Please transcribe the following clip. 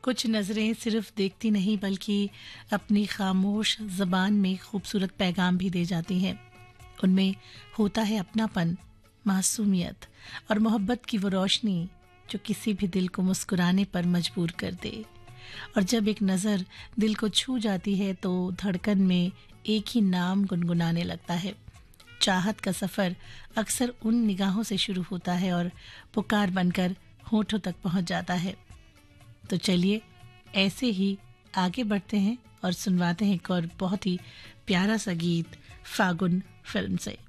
कुछ नज़रें सिर्फ देखती नहीं बल्कि अपनी खामोश ज़बान में खूबसूरत पैगाम भी दे जाती हैं। उनमें होता है अपनापन, मासूमियत और मोहब्बत की वो रोशनी जो किसी भी दिल को मुस्कुराने पर मजबूर कर दे। और जब एक नज़र दिल को छू जाती है तो धड़कन में एक ही नाम गुनगुनाने लगता है। चाहत का सफ़र अक्सर उन निगाहों से शुरू होता है और पुकार बनकर होठों तक पहुंच जाता है। तो चलिए ऐसे ही आगे बढ़ते हैं और सुनवाते हैं एक और बहुत ही प्यारा सा गीत फागुन फिल्म से।